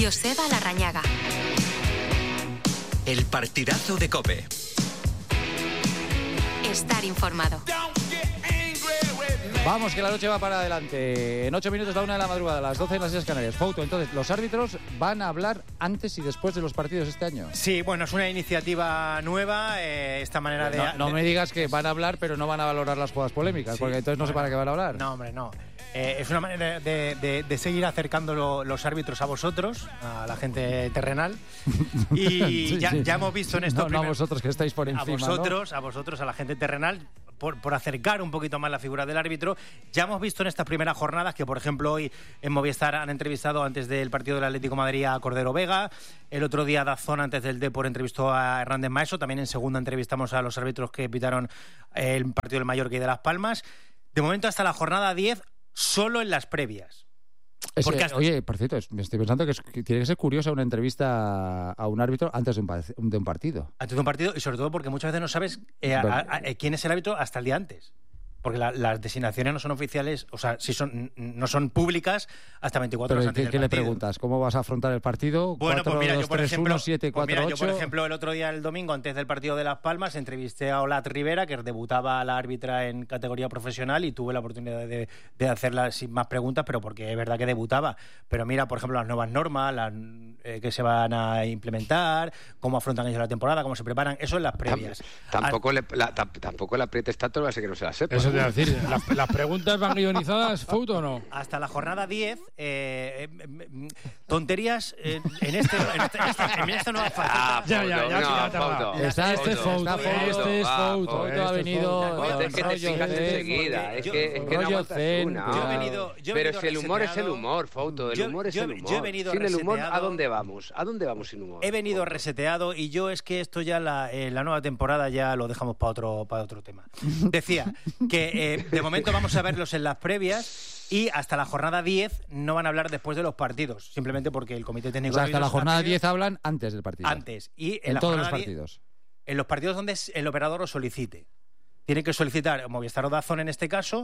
Joseba Larrañaga. El partidazo de COPE. Estar informado. Vamos, que la noche va para adelante. En 8 minutos, la 1 de la madrugada, a las 12 en las Islas Canarias. Fouto, entonces, ¿los árbitros van a hablar antes y después de los partidos este año? Sí, bueno, es una iniciativa nueva, esta manera de... No me digas que van a hablar, pero no van a valorar las jugadas polémicas, porque entonces no sé para qué van a hablar. No, hombre, no. Es una manera de seguir acercando los árbitros a vosotros, a la gente terrenal. Y sí, ya hemos visto en esto... No a vosotros que estáis por encima, a vosotros, a la gente terrenal... Por acercar un poquito más la figura del árbitro. Ya hemos visto en estas primeras jornadas que, por ejemplo, hoy en Movistar han entrevistado antes del partido del Atlético de Madrid a Cordero Vega. El otro día DAZN, antes del Depor, entrevistó a Hernández Maeso. También en segunda entrevistamos a los árbitros que pitaron el partido del Mallorca y de Las Palmas. De momento, hasta la jornada 10, solo en las previas. Oye, por cierto, me estoy pensando que tiene que ser curiosa una entrevista a un árbitro antes de un partido. Antes de un partido, y sobre todo porque muchas veces no sabes quién es el árbitro hasta el día antes. Porque las designaciones no son oficiales, o sea, no son públicas hasta 24 horas antes del partido. ¿Qué le preguntas? ¿Cómo vas a afrontar el partido? Bueno, 4, pues mira, 2, 3, 1, 7, 4, 8. Yo, por ejemplo, el otro día, el domingo, antes del partido de Las Palmas, entrevisté a Olat Rivera, que debutaba a la árbitra en categoría profesional, y tuve la oportunidad de hacerla sin más preguntas, pero porque es verdad que debutaba. Pero mira, por ejemplo, las nuevas normas que se van a implementar, cómo afrontan ellos la temporada, cómo se preparan, eso en las previas. Tampoco le aprietes tanto, va a ser que no se la sepa. Eso te iba a decir, ¿las preguntas van guionizadas, Fouto, o no? Hasta la jornada 10, tonterías en esta nueva fase. Este es Fouto. Fouto ha venido... Es que te fijas enseguida. Es que no aguantas una. Pero si el humor es el humor, Fouto, el humor es el humor. Sin el humor, ¿a dónde vamos? ¿A dónde vamos sin humor? He venido reseteado y yo es que esto ya la nueva temporada ya lo dejamos para otro tema. Decía que de momento vamos a verlos en las previas y hasta la jornada 10 no van a hablar después de los partidos, simplemente porque el comité técnico... O sea, hasta la jornada 10 hablan antes del partido. Antes. Y en todos los partidos. En los partidos donde el operador lo solicite. Tienen que solicitar, Movistar o DAZN en este caso,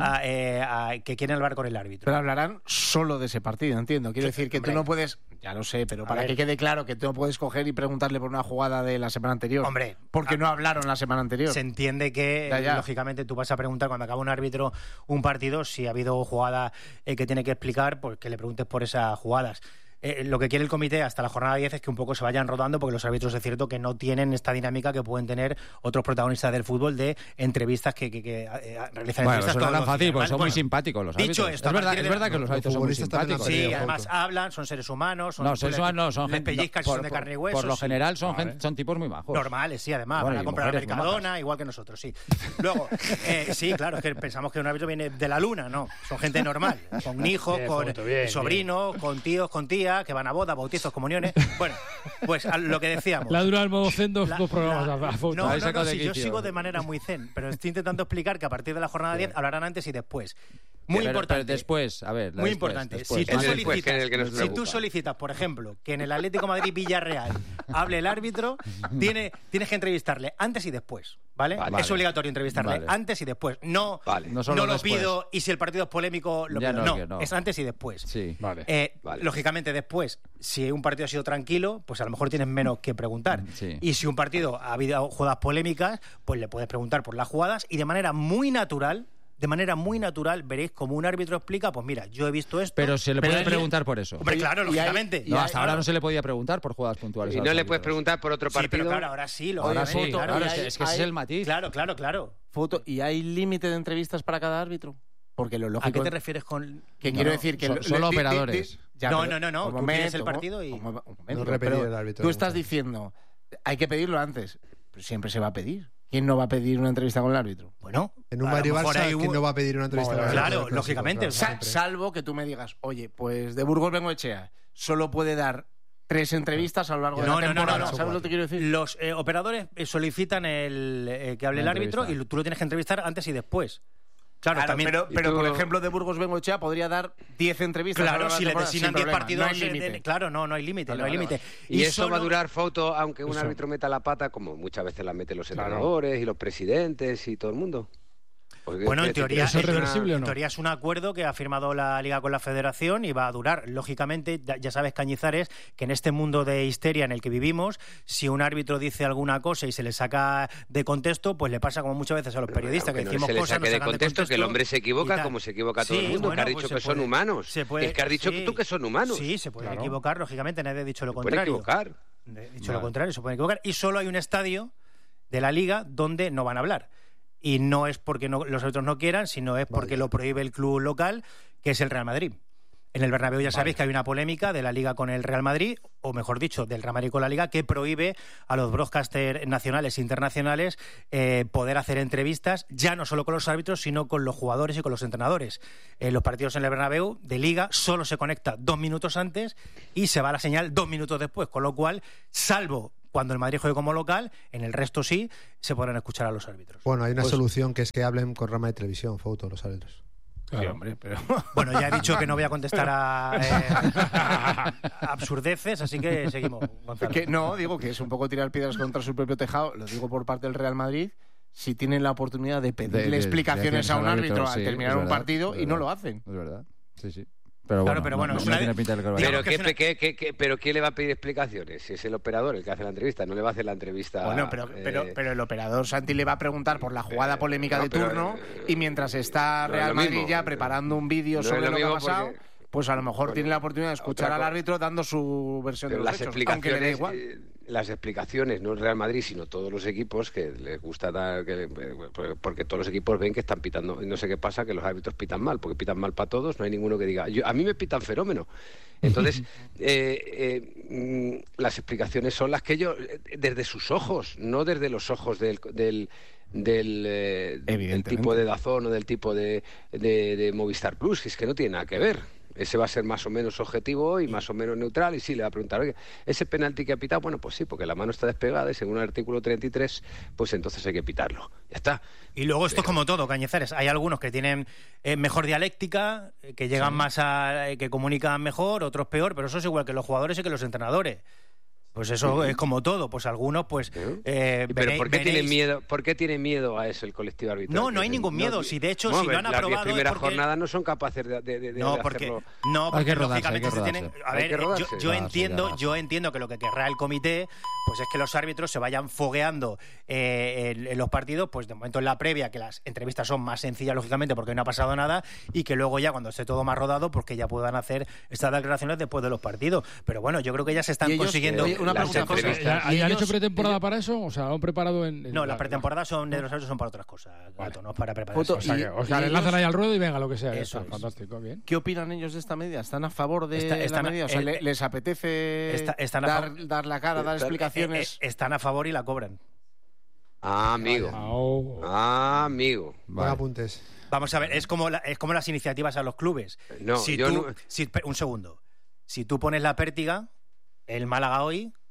que quieren hablar con el árbitro. Pero hablarán solo de ese partido, entiendo. Quiero decir que tú no puedes... Ya lo sé, pero para que quede claro que tú no puedes coger y preguntarle por una jugada de la semana anterior. Hombre. Porque no hablaron la semana anterior. Se entiende que, lógicamente, tú vas a preguntar cuando acaba un árbitro un partido si ha habido jugada que tiene que explicar, pues que le preguntes por esas jugadas. Lo que quiere el comité hasta la jornada 10 es que un poco se vayan rodando, porque los árbitros es cierto que no tienen esta dinámica que pueden tener otros protagonistas del fútbol de entrevistas que realizan entrevistas. Bueno, eso no es fácil, porque son muy simpáticos los árbitros. Dicho esto, es verdad que los árbitros son muy simpáticos. Sí, además hablan, son seres humanos. Son gente pellizcas, son de carne y hueso. Por lo general son tipos muy majos. Normales, sí, además. Van a comprar a Mercadona, igual que nosotros, sí. Luego, sí, claro, es que pensamos que un árbitro viene de la luna, no. Son gente normal, con hijos, con sobrinos, con tíos, con tías, que van a boda, bautizos, comuniones. Bueno, pues a lo que decíamos. La dura el modo zen, dos programas. No, sí, yo sigo de manera muy zen, pero estoy intentando explicar que a partir de la jornada 10 hablarán antes y después. Muy importante. Pero después, a ver. Muy importante. Si tú solicitas, por ejemplo, que en el Atlético Madrid-Villarreal hable el árbitro, tienes que entrevistarle antes y después, ¿vale? Es obligatorio entrevistarle antes y después. No lo pido y si el partido es polémico, lo pido. No, es antes y después. Sí. Lógicamente, después, si un partido ha sido tranquilo, pues a lo mejor tienes menos que preguntar. Sí. Y si un partido ha habido jugadas polémicas, pues le puedes preguntar por las jugadas y de manera muy natural veréis como un árbitro explica, pues mira, yo he visto esto. Pero se le puede preguntar por eso. Hombre, claro, lógicamente. No, hasta ahora no se le podía preguntar por jugadas puntuales. Y no le puedes preguntar por otro partido. Sí, pero claro, ahora sí. Claro, es que ese es el matiz. Claro. Foto, ¿y hay límite de entrevistas para cada árbitro? Porque lo lógico... ¿A qué te refieres con...? Quiero decir que... Solo operadores. No. Tú tienes el partido y... No repetir el árbitro. Tú estás diciendo, hay que pedirlo antes. Pero siempre se va a pedir. ¿Quién no va a pedir una entrevista con el árbitro? Bueno, en un Madrid-Barça, ¿quién no va a pedir una entrevista con el árbitro? Claro, lógicamente. Salvo que tú me digas, oye, pues de Burgos Bengoechea solo puede dar 3 entrevistas a lo largo de la temporada. No. ¿Sabes lo que quiero decir? Los operadores solicitan que hable el árbitro y tú lo tienes que entrevistar antes y después. Claro, también. Pero por ejemplo, de Burgos Bengoechea podría dar 10 entrevistas. Claro, si le designan 10 partidos. No hay límite. Claro, no hay límite. No hay límite. Y eso va a durar, Fouto, aunque un árbitro meta la pata, como muchas veces la meten los entrenadores y los presidentes y todo el mundo. Bueno, en teoría ¿eso es reversible o no? En teoría es un acuerdo que ha firmado la Liga con la Federación y va a durar. Lógicamente, ya sabes, Cañizares, que en este mundo de histeria en el que vivimos, si un árbitro dice alguna cosa y se le saca de contexto, pues le pasa como muchas veces a los periodistas, que decimos cosas, no se le saque de contexto, que el hombre se equivoca como se equivoca todo el mundo, que ha dicho que son humanos. Es que has dicho tú que son humanos. Sí, se puede equivocar, lógicamente, nadie ha dicho lo contrario. Se puede equivocar. Lo contrario, se puede equivocar. Y solo hay un estadio de la Liga donde no van a hablar. Y no es porque los árbitros no quieran, sino es porque lo prohíbe el club local, que es el Real Madrid. En el Bernabéu ya sabéis que hay una polémica de la Liga con el Real Madrid, o mejor dicho, del Real Madrid con la Liga, que prohíbe a los broadcasters nacionales e internacionales poder hacer entrevistas, ya no solo con los árbitros, sino con los jugadores y con los entrenadores. Los partidos en el Bernabéu de Liga solo se conecta 2 minutos antes y se va la señal 2 minutos después, con lo cual, salvo cuando el Madrid juegue como local, en el resto sí, se podrán escuchar a los árbitros. Bueno, hay una solución, que es que hablen con rama de televisión, Fouto, los árbitros. Claro. Sí, hombre, pero... Bueno, ya he dicho que no voy a contestar a absurdeces, así que seguimos, Gonzalo. No, digo que es un poco tirar piedras contra su propio tejado, lo digo por parte del Real Madrid, si tienen la oportunidad de pedirle explicaciones a un árbitro al terminar un partido y no lo hacen. Es verdad, sí. Pero bueno, pero ¿quién le va a pedir explicaciones? Si es el operador el que hace la entrevista, no le va a hacer la entrevista. Bueno, pero el operador Santi le va a preguntar por la jugada polémica de turno y mientras está Real Madrid ya preparando un vídeo sobre lo que ha pasado, pues a lo mejor tiene la oportunidad de escuchar al árbitro dando su versión de los hechos, aunque le dé igual. Las explicaciones, no el Real Madrid, sino todos los equipos, que les gusta dar, porque todos los equipos ven que están pitando, y no sé qué pasa, que los árbitros pitan mal, porque pitan mal para todos, no hay ninguno que diga, a mí me pitan fenómeno. Entonces, las explicaciones son las que ellos, desde sus ojos, no desde los ojos del tipo de DAZN o del tipo de Movistar Plus, que es que no tiene nada que ver. Ese va a ser más o menos objetivo y más o menos neutral, y sí, le va a preguntar, oye, ¿ese penalti que ha pitado? Bueno, pues sí, porque la mano está despegada y según el artículo 33, pues entonces hay que pitarlo. Ya está. Y luego esto es como todo, Cañizares. Hay algunos que tienen mejor dialéctica, que llegan más que comunican mejor, otros peor, pero eso es igual que los jugadores y que los entrenadores. Pues eso es como todo, pues algunos pues... pero ¿por qué tienen miedo a eso el colectivo arbitral? No hay ningún miedo, si de hecho si lo han aprobado... Las primeras jornadas no son capaces de hacerlo. Porque lógicamente se tienen... A ver, yo entiendo que lo que querrá el comité pues es que los árbitros se vayan fogueando en los partidos, pues de momento en la previa, que las entrevistas son más sencillas lógicamente porque no ha pasado nada, y que luego ya cuando esté todo más rodado, pues que ya puedan hacer estas declaraciones después de los partidos. Pero bueno, yo creo que ya se están consiguiendo... Una pregunta, ¿han hecho pretemporada para eso? O sea, ¿han preparado No, las pretemporadas de los árbitros son para otras cosas, Gato, no es para prepararse. O sea, le lanzan ahí al ruedo y venga, lo que sea. Eso es fantástico, bien. ¿Qué opinan ellos de esta medida? ¿Están a favor de esta medida? O sea, ¿les apetece dar la cara, dar explicaciones? Están a favor y la cobran. Amigo. Vale. Apuntes. Vamos a ver, es como las iniciativas a los clubes. Un segundo. Si tú pones la pértiga, el Málaga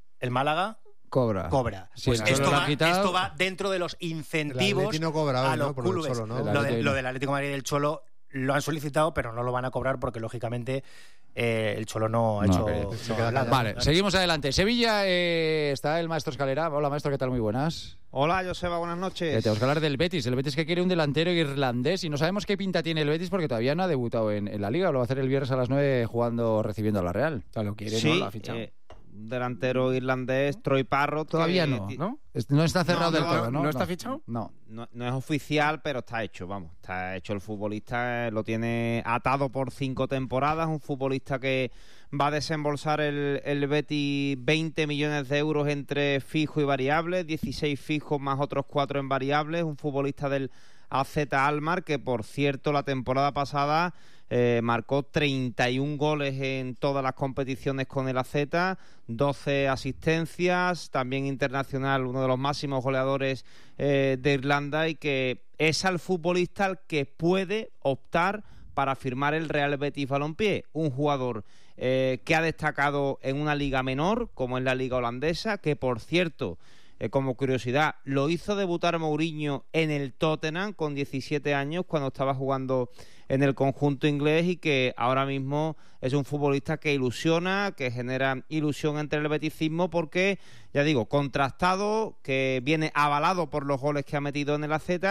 cobra. Sí, pues esto va dentro de los incentivos a los clubes. Lo del Atlético de Madrid y del Cholo lo han solicitado, pero no lo van a cobrar porque lógicamente el Cholo no ha hecho nada. Vale, seguimos adelante. Sevilla, está el maestro Escalera. Hola, maestro, ¿qué tal? Muy buenas. Hola, Joseba, buenas noches. Tenemos que hablar del Betis. El Betis que quiere un delantero irlandés y no sabemos qué pinta tiene el Betis porque todavía no ha debutado en la Liga. Lo va a hacer el viernes a las 9 recibiendo a la Real. O sea, lo quiere, sí, ¿no? Lo ha fichado. Delantero irlandés, Troy Parrott. Todavía no está cerrado del todo, ¿no? ¿No está fichado? No es oficial, pero está hecho, vamos. Está hecho el futbolista, lo tiene atado por 5 temporadas. Un futbolista que va a desembolsar el Betis 20 millones de euros entre fijo y variables, 16 fijos más otros 4 en variables. Un futbolista del AZ Alkmaar que, por cierto, la temporada pasada marcó 31 goles en todas las competiciones con el AZ, 12 asistencias, también internacional, uno de los máximos goleadores de Irlanda, y que es al futbolista al que puede optar para firmar el Real Betis Balompié, un jugador que ha destacado en una liga menor, como es la liga holandesa, que por cierto, como curiosidad, lo hizo debutar Mourinho en el Tottenham con 17 años cuando estaba jugando en el conjunto inglés, y que ahora mismo es un futbolista que ilusiona, que genera ilusión entre el beticismo porque, ya digo, contrastado, que viene avalado por los goles que ha metido en el AZ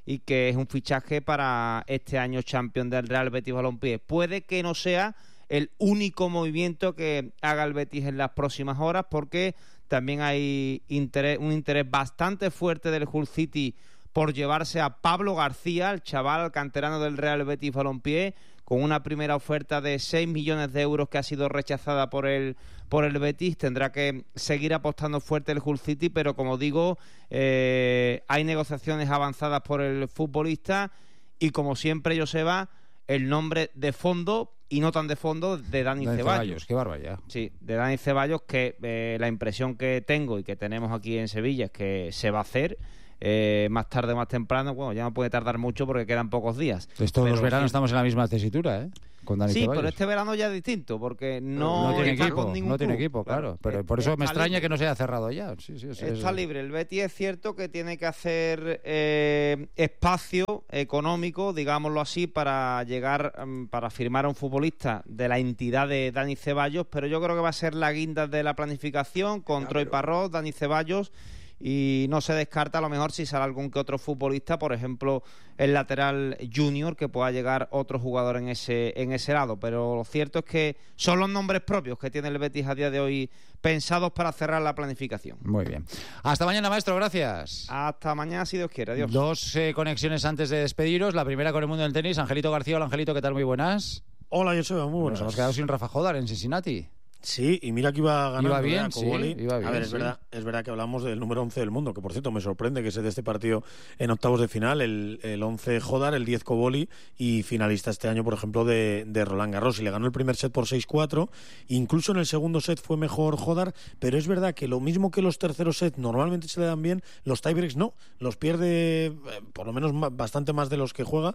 y que es un fichaje para este año champion del Real Betis Balompié. Puede que no sea el único movimiento que haga el Betis en las próximas horas, porque también hay un interés bastante fuerte del Hull City por llevarse a Pablo García, el chaval canterano del Real Betis Balompié, con una primera oferta de 6 millones de euros que ha sido rechazada por el Betis. Tendrá que seguir apostando fuerte el Hull City, pero como digo, hay negociaciones avanzadas por el futbolista y, como siempre, Joseba, el nombre de fondo y no tan de fondo de Dani Ceballos. Qué barbaridad. Sí, de Dani Ceballos, que la impresión que tengo y que tenemos aquí en Sevilla es que se va a hacer. Más tarde o más temprano, bueno, ya no puede tardar mucho porque quedan pocos días. Pues todos los veranos estamos en la misma tesitura, con Dani Ceballos. Pero este verano ya es distinto, porque no tiene está equipo, con ningún no tiene club. equipo, claro. Pero por eso me extraña que no se haya cerrado ya. Está libre. El Betis es cierto que tiene que hacer espacio económico, digámoslo así, para llegar, para firmar a un futbolista de la entidad de Dani Ceballos, pero yo creo que va a ser la guinda de la planificación con Troy Parrott, Dani Ceballos. Y no se descarta a lo mejor si sale algún que otro futbolista, por ejemplo el lateral junior, que pueda llegar otro jugador en ese lado, pero lo cierto es que son los nombres propios que tiene el Betis a día de hoy pensados para cerrar la planificación. Muy bien. Hasta mañana, maestro, gracias. Hasta mañana, si Dios quiere. Adiós. Dos conexiones antes de despediros. La primera con el mundo del tenis. Angelito García. Hola, Angelito, ¿qué tal? Muy buenas. Hola, Joseba, muy buenas. Nos hemos quedado sin Rafa Jodar en Cincinnati. Sí, y mira que iba ganando. Iba bien, sí, iba bien. A ver, es verdad que hablamos del número 11 del mundo, que por cierto me sorprende que sea de este partido en octavos de final, el 11 Jodar, el 10 Koboli y finalista este año, por ejemplo, de Roland Garros. Y le ganó el primer set por 6-4, incluso en el segundo set fue mejor Jodar, pero es verdad que lo mismo que los terceros sets normalmente se le dan bien, los tiebreaks no, los pierde por lo menos bastante más de los que juega,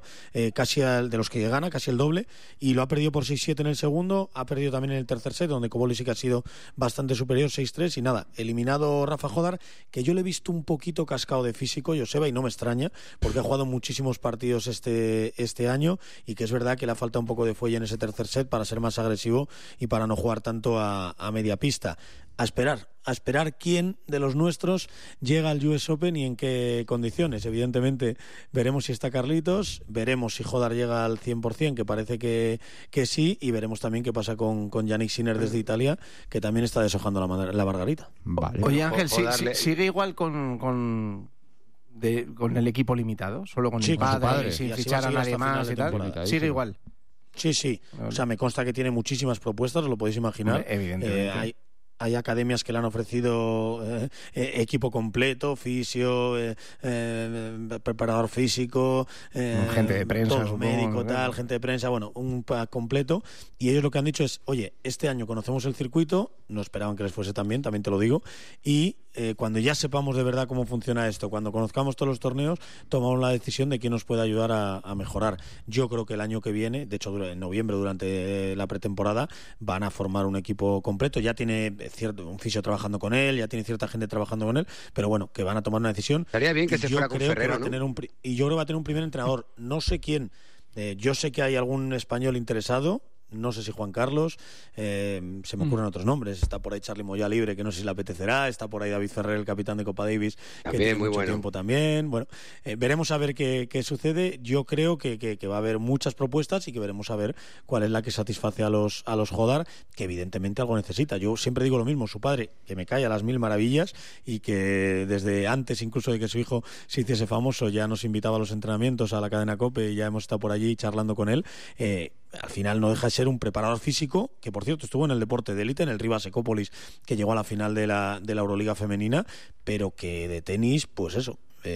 de los que gana, casi el doble, y lo ha perdido por 6-7 en el segundo, ha perdido también en el tercer set, donde Koboli sí que ha sido bastante superior, 6-3, y nada, eliminado Rafa Jodar, que yo le he visto un poquito cascado de físico, Joseba, y no me extraña, porque ha jugado muchísimos partidos este año, y que es verdad que le ha faltado un poco de fuelle en ese tercer set para ser más agresivo y para no jugar tanto a media pista. A esperar quién de los nuestros llega al US Open y en qué condiciones. Evidentemente veremos si está Carlitos, veremos si Jodar llega al 100%, que parece que sí, y veremos también qué pasa con Yannick Sinner desde Italia, que también está deshojando la margarita. Vale. Oye, Ángel, ¿sigue igual con el equipo limitado? Solo con el padre, sin fichar a nadie más y tal. ¿Sigue igual? Sí. O sea, me consta que tiene muchísimas propuestas, os lo podéis imaginar. Evidentemente. Hay academias que le han ofrecido equipo completo, fisio, preparador físico, gente de prensa, todo, médico, gente de prensa, bueno, un pack completo. Y ellos lo que han dicho es, oye, este año conocemos el circuito, no esperaban que les fuese tan bien, también te lo digo, y cuando ya sepamos de verdad cómo funciona esto, cuando conozcamos todos los torneos, tomamos la decisión de quién nos puede ayudar a mejorar. Yo creo que el año que viene, de hecho en noviembre, durante la pretemporada, van a formar un equipo completo. Ya tiene un fisio trabajando con él, ya tiene cierta gente trabajando con él, pero bueno, que van a tomar una decisión. Estaría bien que se fuera con Ferrero, ¿no? Y yo creo que va a tener un primer entrenador. No sé quién. Yo sé que hay algún español interesado. No sé si Juan Carlos, se me ocurren otros nombres. Está por ahí Charly Moya libre, que no sé si le apetecerá. Está por ahí David Ferrer, el capitán de Copa Davis, que tiene mucho tiempo también. Bueno, veremos a ver qué sucede. Yo creo que va a haber muchas propuestas y que veremos a ver cuál es la que satisface a los Jodar, que evidentemente algo necesita. Yo siempre digo lo mismo, su padre, que me cae a las mil maravillas y que desde antes incluso de que su hijo se hiciese famoso ya nos invitaba a los entrenamientos a la cadena COPE y ya hemos estado por allí charlando con él. Al final no deja de ser un preparador físico, que por cierto estuvo en el deporte de élite, en el Rivas Ecópolis, que llegó a la final de la Euroliga femenina, pero que de tenis, pues eso,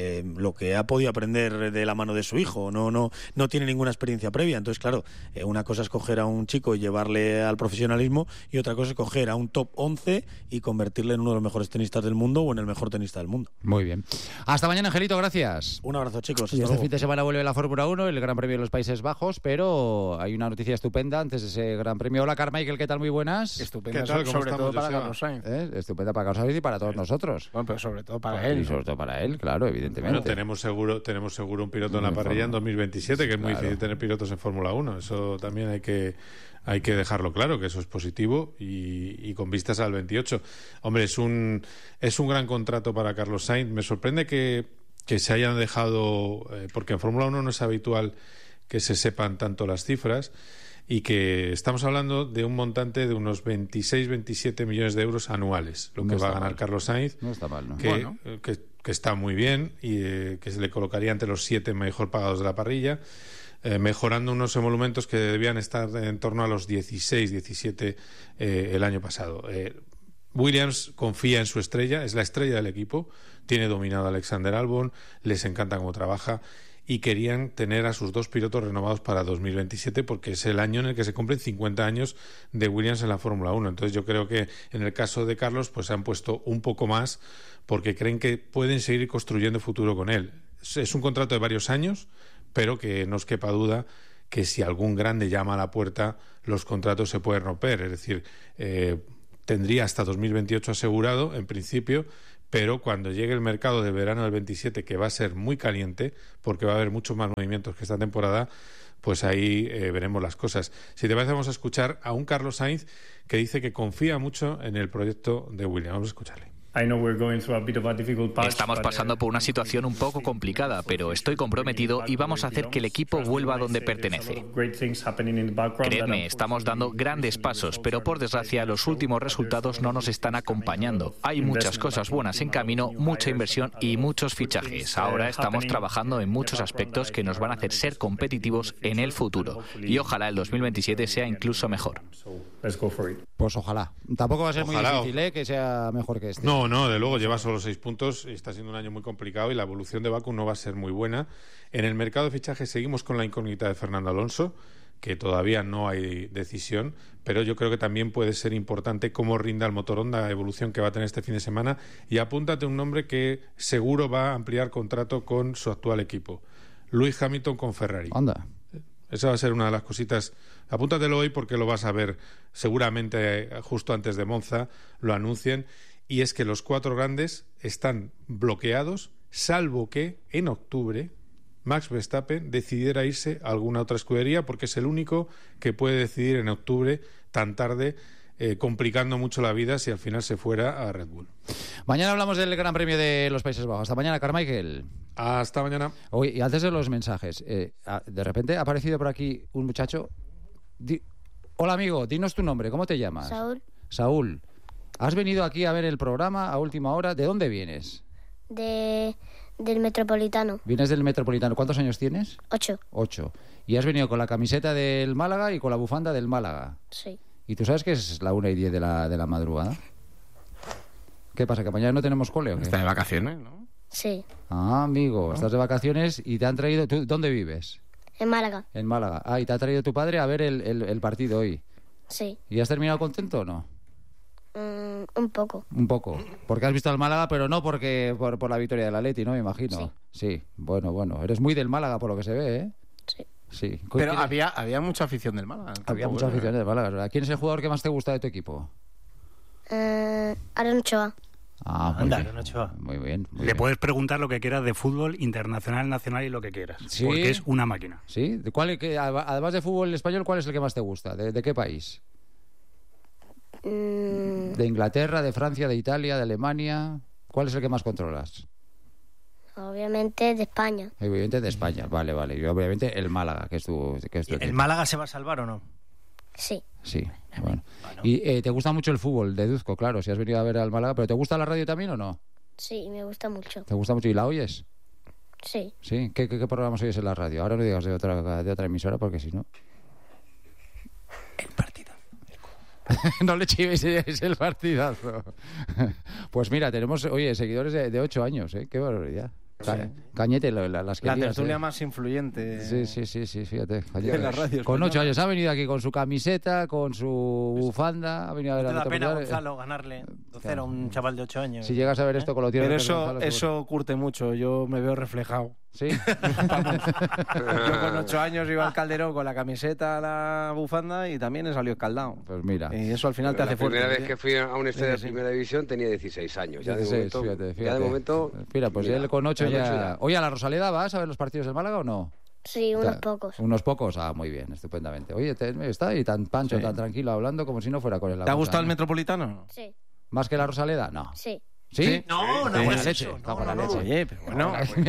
lo que ha podido aprender de la mano de su hijo, no tiene ninguna experiencia previa. Entonces, claro, una cosa es coger a un chico y llevarle al profesionalismo, y otra cosa es coger a un top 11 y convertirle en uno de los mejores tenistas del mundo o en el mejor tenista del mundo. Muy bien. Hasta mañana, Angelito, gracias. Un abrazo, chicos. Y este fin de semana vuelve la Fórmula 1, el Gran Premio de los Países Bajos, pero hay una noticia estupenda antes de ese Gran Premio. Hola, Carmichael, ¿qué tal? Muy buenas. Estupenda, sobre todo para Carlos Sainz. Estupenda para Carlos Sainz y para todos nosotros. Bueno, pero sobre todo para él. Y sobre todo para él, claro, evidentemente. Bueno, tenemos seguro un piloto en la parrilla en 2027, que es muy difícil tener pilotos en Fórmula 1. Eso también hay que dejarlo claro, que eso es positivo y con vistas al 28. Hombre, es un gran contrato para Carlos Sainz. Me sorprende que que se hayan dejado, porque en Fórmula 1 no es habitual que se sepan tanto las cifras, y que estamos hablando de un montante de unos 26-27 millones de euros anuales, lo que va a ganar Carlos Sainz, no está mal, ¿no? que está muy bien y que se le colocaría entre los 7 mejor pagados de la parrilla, mejorando unos emolumentos que debían estar en torno a los 16-17 el año pasado. Williams confía en su estrella, es la estrella del equipo, tiene dominado a Alexander Albon, les encanta cómo trabaja, y querían tener a sus 2 pilotos renovados para 2027 porque es el año en el que se cumplen 50 años de Williams en la Fórmula 1. Entonces yo creo que en el caso de Carlos pues han puesto un poco más porque creen que pueden seguir construyendo futuro con él. Es un contrato de varios años, pero que no os quepa duda que si algún grande llama a la puerta, los contratos se pueden romper. Es decir, tendría hasta 2028 asegurado en principio, pero cuando llegue el mercado de verano del 27, que va a ser muy caliente, porque va a haber muchos más movimientos que esta temporada, pues ahí veremos las cosas. Si te parece, vamos a escuchar a un Carlos Sainz que dice que confía mucho en el proyecto de Williams. Vamos a escucharle. Estamos pasando por una situación un poco complicada, pero estoy comprometido y vamos a hacer que el equipo vuelva a donde pertenece. Creedme, estamos dando grandes pasos, pero por desgracia los últimos resultados no nos están acompañando. Hay muchas cosas buenas en camino, mucha inversión y muchos fichajes. Ahora estamos trabajando en muchos aspectos que nos van a hacer ser competitivos en el futuro. Y ojalá el 2027 sea incluso mejor. Pues ojalá. Tampoco va a ser muy difícil, que sea mejor que este. No, de luego lleva solo 6 puntos y está siendo un año muy complicado y la evolución de Baku no va a ser muy buena. En el mercado de fichajes seguimos con la incógnita de Fernando Alonso, que todavía no hay decisión, pero yo creo que también puede ser importante cómo rinda el motor Honda, evolución que va a tener este fin de semana, y apúntate un nombre que seguro va a ampliar contrato con su actual equipo, Lewis Hamilton con Ferrari. Anda. Esa va a ser una de las cositas. Apúntatelo hoy porque lo vas a ver seguramente justo antes de Monza, lo anuncien. Y es que los 4 grandes están bloqueados, salvo que en octubre Max Verstappen decidiera irse a alguna otra escudería, porque es el único que puede decidir en octubre tan tarde, complicando mucho la vida si al final se fuera a Red Bull. Mañana hablamos del Gran Premio de los Países Bajos. Hasta mañana, Carmichael. Hasta mañana. Oye, y antes de los mensajes, de repente ha aparecido por aquí un muchacho. Hola, amigo, dinos tu nombre, ¿cómo te llamas? Saúl. ¿Has venido aquí a ver el programa a última hora? ¿De dónde vienes? Del Metropolitano. ¿Vienes del Metropolitano? ¿Cuántos años tienes? 8. 8. ¿Y has venido con la camiseta del Málaga y con la bufanda del Málaga? Sí. ¿Y tú sabes que es la 1:10 de la madrugada? ¿Qué pasa, que mañana no tenemos cole o qué? Está de vacaciones, ¿no? Sí. Ah, amigo, estás de vacaciones y te han traído... ¿Tú dónde vives? En Málaga. En Málaga. Ah, y te ha traído tu padre a ver el partido hoy. Sí. ¿Y has terminado contento o no? Un poco. Un poco. Porque has visto al Málaga, pero no porque por la victoria del Atleti, ¿no? Me imagino. Sí. Bueno. Eres muy del Málaga por lo que se ve, ¿eh? Sí. Pero había mucha afición del Málaga. Había mucha afición del Málaga. ¿Quién es el jugador que más te gusta de tu equipo? Aaron Ochoa. Aaron Ochoa. Muy bien. Le puedes preguntar lo que quieras de fútbol internacional, nacional y lo que quieras. ¿Sí? Porque es una máquina. ¿Sí? Además de fútbol español, ¿cuál es el que más te gusta? ¿De qué país? ¿De Inglaterra, de Francia, de Italia, de Alemania? ¿Cuál es el que más controlas? Obviamente de España. Obviamente de España, vale. Y obviamente el Málaga, que es tu ¿El Málaga se va a salvar o no? Sí. Sí, bueno. ¿Y te gusta mucho el fútbol? Deduzco, claro, si has venido a ver al Málaga. ¿Pero te gusta la radio también o no? Sí, me gusta mucho. ¿Te gusta mucho? ¿Y la oyes? Sí. ¿Sí? ¿Qué programas oyes en la radio? Ahora no digas de otra emisora porque si no... El partido. No le chives, es el partidazo. Pues mira, tenemos, seguidores de 8 años, ¿eh? Qué barbaridad. Cañete, las que la tertulia más influyente. Sí, fíjate. En la radio con 8 años ha venido aquí con su camiseta, con su bufanda. Ha venido a ver ¿No te da pena, Gonzalo, ganarle 2-0 a un chaval de 8 años? Si llegas a ver esto con lo tienes. Pero eso curte mucho. Yo me veo reflejado. ¿Sí? Yo con 8 años iba al Calderón con la camiseta, la bufanda y también he salido escaldado. Pues mira. Y eso al final te hace fuerte. La primera vez que fui a un estadio de primera división tenía 16 años. Ya 16, de momento, fíjate. Ya de momento... Mira, pues él con 8 ya... Oye, ¿a la Rosaleda vas a ver los partidos del Málaga o no? Sí, unos pocos. Unos pocos, muy bien, estupendamente. Oye, está ahí tan pancho, tan tranquilo, hablando como si no fuera con él. ¿Te ha gustado el Metropolitano? Sí. ¿Más que la Rosaleda? No. Sí. ¿Sí? No, no, buena leche. Cago en la leche. Oye, pero bueno.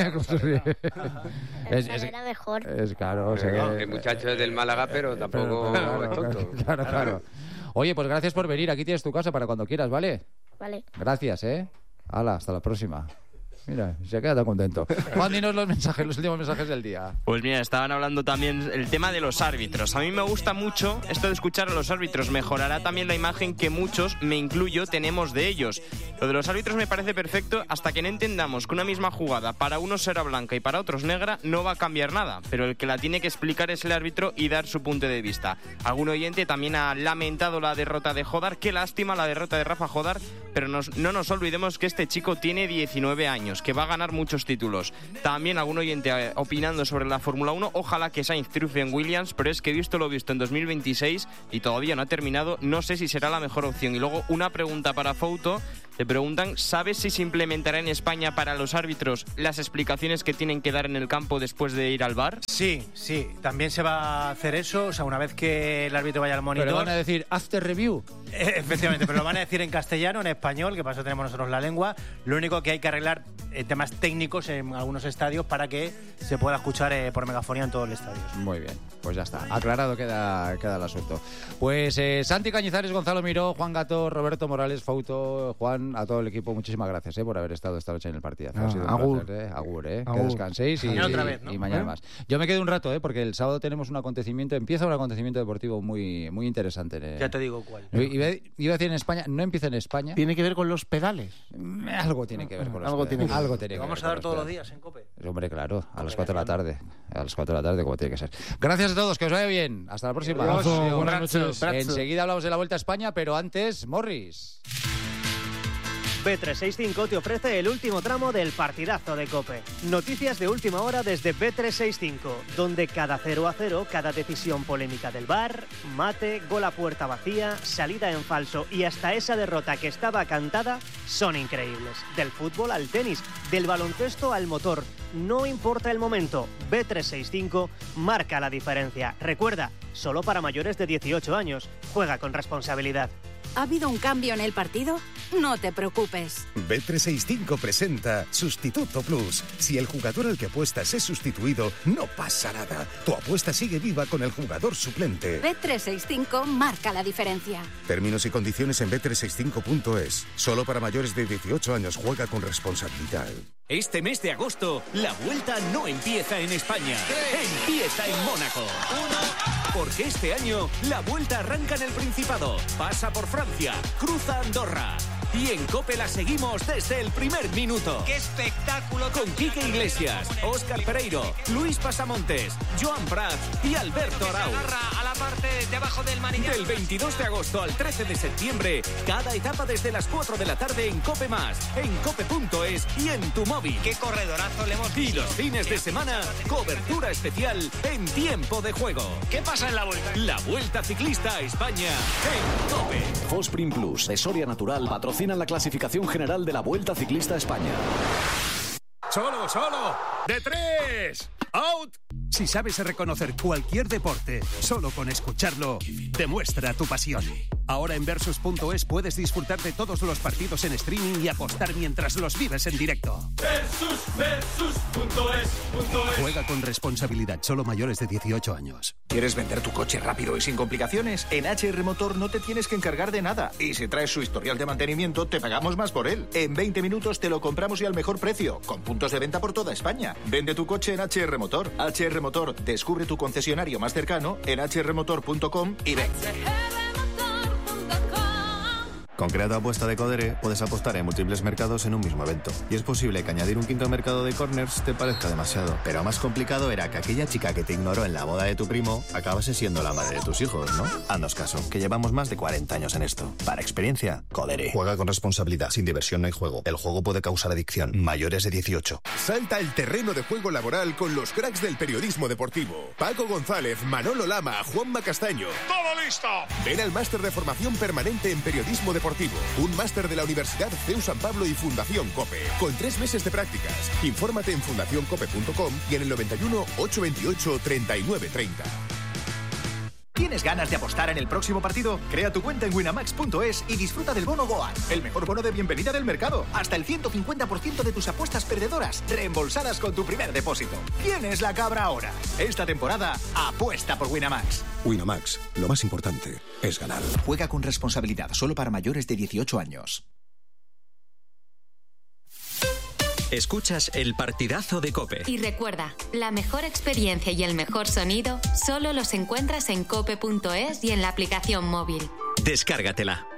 Era mejor. Es claro. El muchacho es del Málaga, pero tampoco es tonto. Claro. Oye, pues gracias por venir. Aquí tienes tu casa para cuando quieras, ¿vale? Vale. Gracias, Hala, hasta la próxima. Mira, se queda tan contento. Juan, dinos los últimos mensajes del día. Pues mira, estaban hablando también el tema de los árbitros. A mí me gusta mucho esto de escuchar a los árbitros. Mejorará también la imagen que muchos, me incluyo, tenemos de ellos. Lo de los árbitros me parece perfecto hasta que no entendamos que una misma jugada para unos será blanca y para otros negra no va a cambiar nada. Pero el que la tiene que explicar es el árbitro y dar su punto de vista. Algún oyente también ha lamentado la derrota de Jodar. Qué lástima la derrota de Rafa Jodar, pero no nos olvidemos que este chico tiene 19 años. Que va a ganar muchos títulos. También algún oyente opinando sobre la Fórmula 1, ojalá que Sainz triunfe en Williams, pero es que visto lo visto en 2026 y todavía no ha terminado, no sé si será la mejor opción. Y luego una pregunta para Fouto. Le preguntan, ¿sabes si se implementará en España para los árbitros las explicaciones que tienen que dar en el campo después de ir al VAR? Sí, también se va a hacer eso, o sea, una vez que el árbitro vaya al monitor... Pero van a decir, after review. Efectivamente, pero lo van a decir en castellano, en español, que para eso tenemos nosotros la lengua. Lo único que hay que arreglar temas técnicos en algunos estadios para que se pueda escuchar por megafonía en todos los estadios. Muy bien, pues ya está, aclarado queda el asunto. Pues Santi Cañizares, Gonzalo Miró, Juan Gato, Roberto Morales, Fouto, Juan, a todo el equipo, muchísimas gracias por haber estado esta noche en el partidazo. Ha sido un placer, agur. Que descanséis y mañana más. Yo me quedo un rato, porque el sábado tenemos un acontecimiento, empieza un acontecimiento deportivo muy, muy interesante. Ya te digo cuál. Iba a decir en España, no empieza en España. ¿Tiene que ver con los pedales? Algo tiene que ver con los pedales. Algo tiene que ver. Vamos a dar todos los días en COPE. Hombre, claro, a las 4 de la tarde. A las 4 de la tarde, como tiene que ser. Gracias a todos, que os vaya bien. Hasta la próxima. Buenas noches. Enseguida hablamos de la Vuelta a España, pero antes, Morris. Bet365 te ofrece el último tramo del partidazo de COPE. Noticias de última hora desde Bet365, donde cada 0-0, cada decisión polémica del VAR, mate, gol a puerta vacía, salida en falso y hasta esa derrota que estaba cantada son increíbles. Del fútbol al tenis, del baloncesto al motor, no importa el momento, Bet365 marca la diferencia. Recuerda, solo para mayores de 18 años. Juega con responsabilidad. ¿Ha habido un cambio en el partido? No te preocupes. Bet365 presenta Sustituto Plus. Si el jugador al que apuestas es sustituido, no pasa nada. Tu apuesta sigue viva con el jugador suplente. Bet365 marca la diferencia. Términos y condiciones en bet365.es. Solo para mayores de 18 años. Juega con responsabilidad. Este mes de agosto, la Vuelta no empieza en España. Empieza en Mónaco. Porque este año, la Vuelta arranca en el Principado, pasa por Francia, cruza Andorra. Y en COPE la seguimos desde el primer minuto. ¡Qué espectáculo! Con Quique Iglesias, Óscar Pereiro, Luis Pasamontes, Joan Prats y Alberto Arau. A la parte de abajo del manillar. Del 22 de agosto al 13 de septiembre, cada etapa desde las 4 de la tarde en COPE+, en cope.es y en tu móvil. ¡Qué corredorazo le hemos visto! Y los fines de semana, cobertura especial en tiempo de juego. ¿Qué pasa en la Vuelta? La Vuelta Ciclista a España en COPE. Fosprin Plus de Soria Natural patrocina la clasificación general de la Vuelta Ciclista a España. ¡Solo! ¡De 3! ¡Out! Si sabes reconocer cualquier deporte, solo con escucharlo, demuestra tu pasión. Ahora en Versus.es puedes disfrutar de todos los partidos en streaming y apostar mientras los vives en directo. Versus.es. Juega con responsabilidad, solo mayores de 18 años. ¿Quieres vender tu coche rápido y sin complicaciones? En HR Motor no te tienes que encargar de nada. Y si traes su historial de mantenimiento, te pagamos más por él. En 20 minutos te lo compramos y al mejor precio, con puntos de venta por toda España. Vende tu coche en HR Motor. HR Motor, descubre tu concesionario más cercano en hrmotor.com y ven. Con Creato Apuesta de Codere puedes apostar en múltiples mercados en un mismo evento. Y es posible que añadir un quinto mercado de corners te parezca demasiado. Pero más complicado era que aquella chica que te ignoró en la boda de tu primo acabase siendo la madre de tus hijos, ¿no? Haznos caso, que llevamos más de 40 años en esto. Para experiencia, Codere. Juega con responsabilidad. Sin diversión no hay juego. El juego puede causar adicción. Mayores de 18. Salta al terreno de juego laboral con los cracks del periodismo deportivo. Paco González, Manolo Lama, Juanma Castaño. ¡Todo listo! Ven al máster de formación permanente en periodismo deportivo. Un máster de la Universidad CEU San Pablo y Fundación COPE. Con 3 meses de prácticas. Infórmate en fundacioncope.com y en el 91 828 3930. ¿Tienes ganas de apostar en el próximo partido? Crea tu cuenta en winamax.es y disfruta del bono Goal, el mejor bono de bienvenida del mercado. Hasta el 150% de tus apuestas perdedoras reembolsadas con tu primer depósito. ¿Quién es la cabra ahora? Esta temporada, apuesta por Winamax. Winamax, lo más importante es ganar. Juega con responsabilidad, solo para mayores de 18 años. Escuchas el partidazo de COPE. Y recuerda, la mejor experiencia y el mejor sonido solo los encuentras en cope.es y en la aplicación móvil. Descárgatela.